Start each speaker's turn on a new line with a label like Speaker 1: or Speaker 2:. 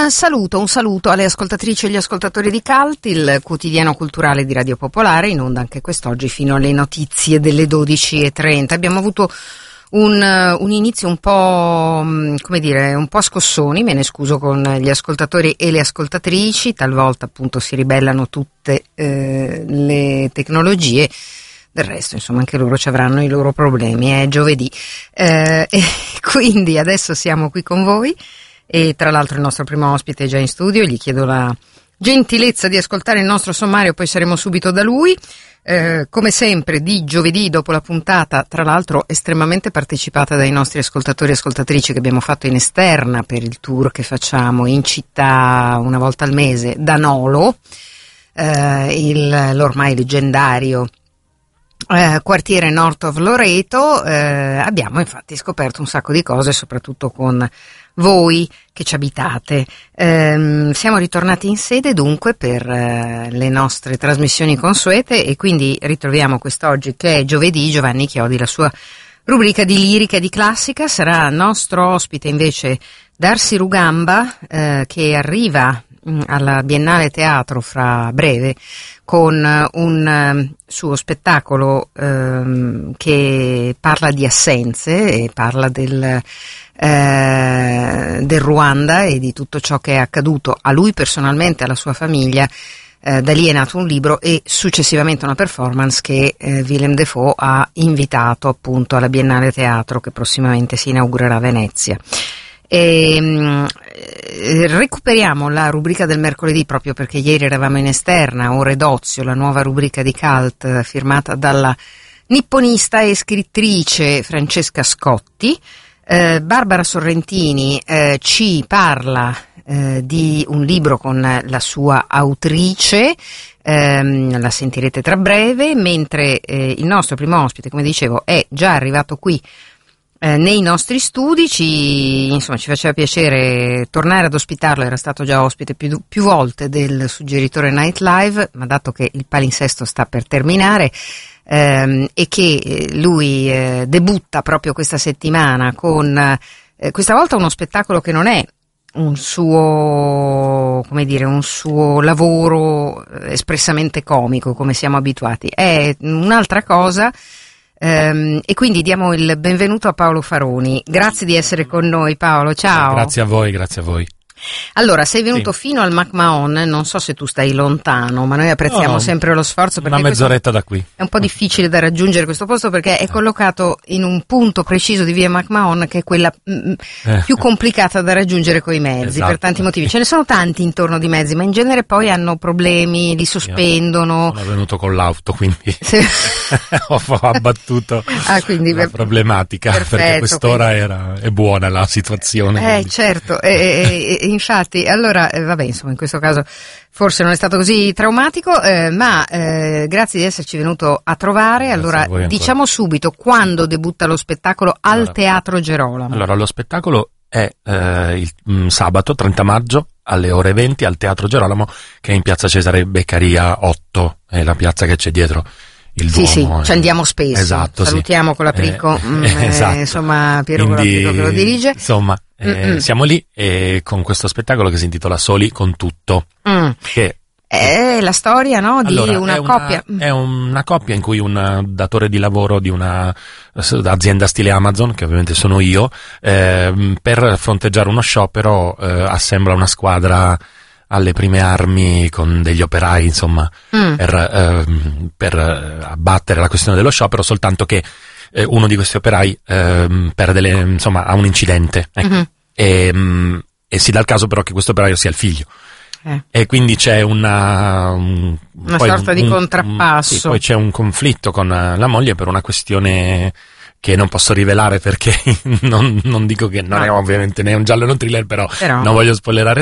Speaker 1: Un saluto alle ascoltatrici e agli ascoltatori di Cult, il quotidiano culturale di Radio Popolare, in onda anche quest'oggi fino alle notizie delle 12:30. Abbiamo avuto un inizio un po', come dire, un po' scossoni, me ne scuso con gli ascoltatori e le ascoltatrici, talvolta appunto si ribellano tutte le tecnologie. Del resto, insomma, anche loro ci avranno i loro problemi, è giovedì. E quindi adesso siamo qui con voi e tra l'altro il nostro primo ospite è già in studio, gli chiedo la gentilezza di ascoltare il nostro sommario, poi saremo subito da lui. Come sempre di giovedì dopo la puntata, tra l'altro estremamente partecipata dai nostri ascoltatori e ascoltatrici che abbiamo fatto in esterna per il tour che facciamo in città una volta al mese da Nolo, l'ormai leggendario quartiere North of Loreto. Abbiamo infatti scoperto un sacco di cose, soprattutto con voi che ci abitate. Siamo ritornati in sede dunque per le nostre trasmissioni consuete e quindi ritroviamo quest'oggi, che è giovedì, Giovanni Chiodi, la sua rubrica di lirica e di classica. Sarà nostro ospite invece Darsi Rugamba, che arriva alla Biennale Teatro fra breve con un suo spettacolo che parla di assenze e parla del Ruanda e di tutto ciò che è accaduto a lui personalmente, alla sua famiglia. Da lì è nato un libro e successivamente una performance che Willem Dafoe ha invitato appunto alla Biennale Teatro, che prossimamente si inaugurerà a Venezia. Recuperiamo la rubrica del mercoledì proprio perché ieri eravamo in esterna, Ore d'Ozio, la nuova rubrica di Cult firmata dalla nipponista e scrittrice Francesca Scotti. Barbara Sorrentini ci parla di un libro con la sua autrice, la sentirete tra breve, mentre il nostro primo ospite, come dicevo, è già arrivato qui nei nostri studi. Ci faceva piacere tornare ad ospitarlo, era stato già ospite più volte del Suggeritore Night Live, ma dato che il palinsesto sta per terminare e che lui debutta proprio questa settimana con questa volta uno spettacolo che non è un suo lavoro espressamente comico come siamo abituati, è un'altra cosa. E quindi diamo il benvenuto a Paolo Faroni. Grazie di essere con noi, Paolo. Ciao.
Speaker 2: Grazie a voi.
Speaker 1: Allora, sei venuto fino al McMahon, non so se tu stai lontano, ma noi apprezziamo sempre lo sforzo, perché
Speaker 2: una mezz'oretta da qui.
Speaker 1: È un po' difficile da raggiungere questo posto perché è collocato in un punto preciso di via McMahon che è quella più complicata da raggiungere coi mezzi, esatto. Per tanti motivi. Ce ne sono tanti intorno di mezzi, ma in genere poi hanno problemi, li sospendono.
Speaker 2: Sono venuto con l'auto, quindi ho abbattuto la problematica.
Speaker 1: Perfetto,
Speaker 2: perché quest'ora è buona la situazione.
Speaker 1: Certo, infatti, allora, in questo caso forse non è stato così traumatico, ma grazie di esserci venuto a trovare. Allora, diciamo subito quando debutta lo spettacolo al Teatro Gerolamo.
Speaker 2: Allora, lo spettacolo è il sabato 30 maggio alle ore 20 al Teatro Gerolamo, che è in piazza Cesare Beccaria 8, è la piazza che c'è dietro il Duomo.
Speaker 1: Sì, ci andiamo spesso.
Speaker 2: Esatto,
Speaker 1: salutiamo con la Prico,
Speaker 2: esatto.
Speaker 1: Piero con la Prico che lo dirige.
Speaker 2: Insomma, siamo lì con questo spettacolo che si intitola Soli con tutto. Che
Speaker 1: è la storia, no? Di una coppia.
Speaker 2: È una coppia in cui un datore di lavoro di una azienda stile Amazon, che ovviamente sono io, per fronteggiare uno sciopero assembla una squadra alle prime armi con degli operai, insomma, per abbattere la questione dello sciopero, soltanto che uno di questi operai ha un incidente, e si dà il caso però che questo operaio sia il figlio. E quindi c'è una
Speaker 1: sorta di contrappasso.
Speaker 2: Sì, poi c'è un conflitto con la moglie per una questione che non posso rivelare perché non dico che non è ovviamente né un giallo né un thriller, però non voglio spoilerare